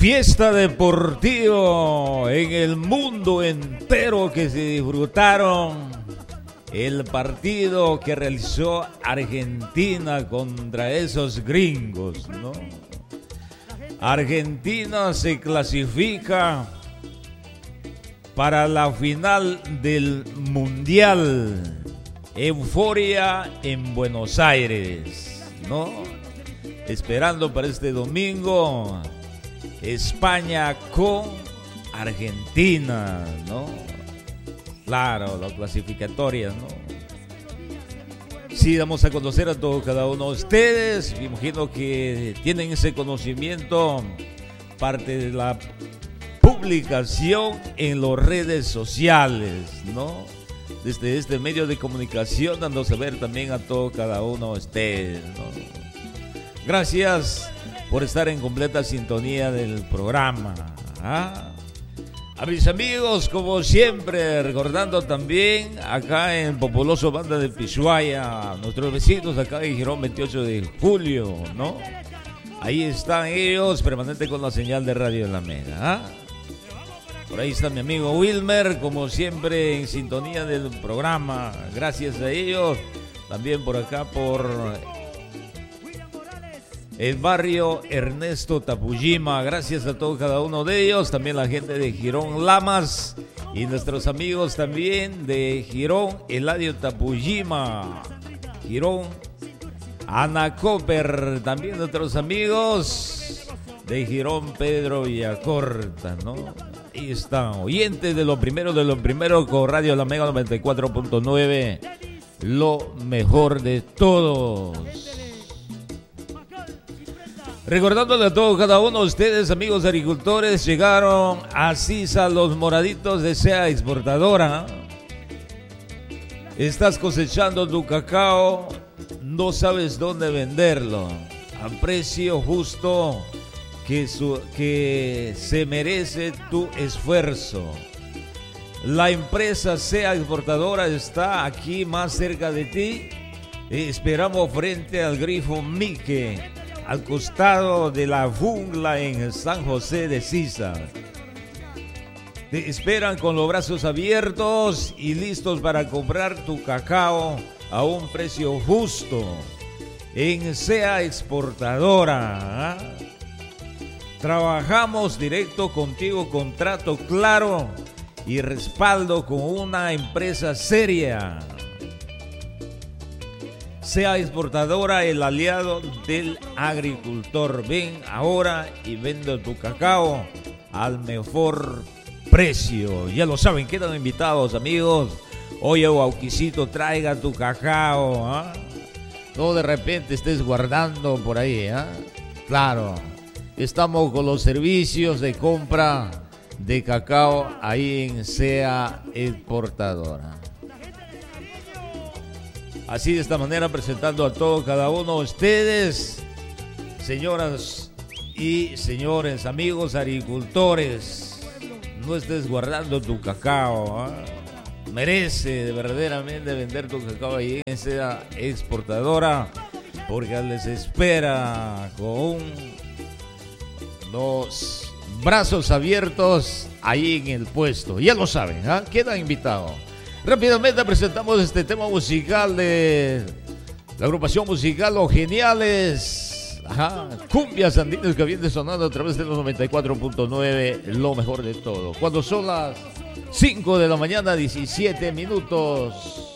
Fiesta deportiva en el mundo entero que se disfrutaron el partido que realizó Argentina contra esos gringos, ¿no? Argentina se clasifica para la final del Mundial. Euforia en Buenos Aires, ¿no? Esperando para este domingo España con Argentina, ¿no? Claro, las clasificatorias, ¿no? Sí, damos a conocer a todos cada uno de ustedes. Me imagino que tienen ese conocimiento, parte de la publicación en las redes sociales, ¿no? Desde este medio de comunicación, dando a saber también a todos cada uno de ustedes, ¿no? Gracias por estar en completa sintonía del programa. A mis amigos, como siempre, recordando también acá en populoso Banda de Pishuaya, nuestros vecinos acá en Girón 28 de julio, ¿no? Ahí están ellos, permanente con la señal de Radio Alameda. Por ahí está mi amigo Wilmer, como siempre en sintonía del programa. Gracias a ellos. También por acá, por el barrio Ernesto Tapujima. Gracias a todos cada uno de ellos. También la gente de Girón Lamas y nuestros amigos también de Girón Eladio Tapujima, Girón Anacoper. También nuestros amigos de Girón Pedro Villacorta, ¿no? Ahí están, oyentes de lo primero con Radio La Mega 94.9, lo mejor de todos. Recordándole a todos cada uno de ustedes, amigos agricultores, llegaron a Sisa los moraditos de SEA Exportadora. Estás cosechando tu cacao, no sabes dónde venderlo, a precio justo que se merece tu esfuerzo. La empresa SEA Exportadora está aquí más cerca de ti. Esperamos frente al grifo Mique, al costado de la jungla en San José de Sisa. Te esperan con los brazos abiertos y listos para comprar tu cacao a un precio justo en SEA Exportadora. Trabajamos directo contigo, contrato claro y respaldo con una empresa seria. SEA Exportadora, el aliado del agricultor. Ven ahora y vende tu cacao al mejor precio. Ya lo saben, quedan invitados, amigos. Oye, Bauquisito, traiga tu cacao, ¿eh? No de repente estés guardando por ahí, ¿eh? Claro. Estamos con los servicios de compra de cacao ahí en SEA Exportadora. Así de esta manera presentando a todos cada uno de ustedes, señoras y señores, amigos agricultores, no estés guardando tu cacao, ¿eh? Merece verdaderamente vender tu cacao ahí en SEA Exportadora, porque les espera con los brazos abiertos ahí en el puesto. Ya lo saben, ¿eh? Quedan invitados. Rápidamente presentamos este tema musical de la agrupación musical Los Geniales. Cumbias andinas que viene sonando a través de los 94.9, lo mejor de todo. Cuando son las 5 de la mañana, 17 minutos.